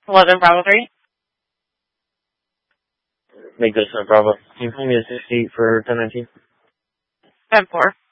11 Bravo 3. Make this a Bravo. Can you put me a 68 for 1019? 10-4.